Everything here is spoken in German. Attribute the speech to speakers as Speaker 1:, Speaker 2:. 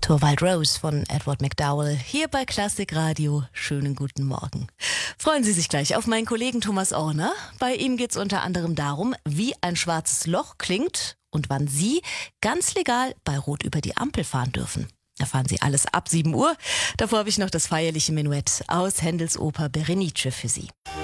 Speaker 1: Torvald Rose von Edward McDowell hier bei Klassik Radio. Schönen guten Morgen. Freuen Sie sich gleich auf meinen Kollegen Thomas Orner. Bei ihm geht es unter anderem darum, wie ein schwarzes Loch klingt und wann Sie ganz legal bei Rot über die Ampel fahren dürfen. Erfahren Sie alles ab 7 Uhr. Davor habe ich noch das feierliche Menuett aus Händels Oper Berenice für Sie.